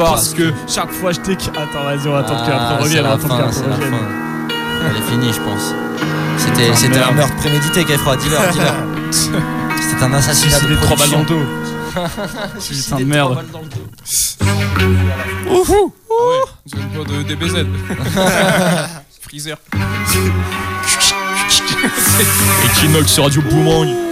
Parce que chaque fois je t'ai... Attends, vas-y, on va attendre qu'après revienne. Elle est finie, je pense. C'était un meurtre prémédité, Kefra. Dis-leur. C'était un assassinat de production. 3 balles dans le dos. Putain de merde. Ouhou. Ah ouais, j'ai une voix de DBZ. Freezer. Equinox sur Radio Boomerang.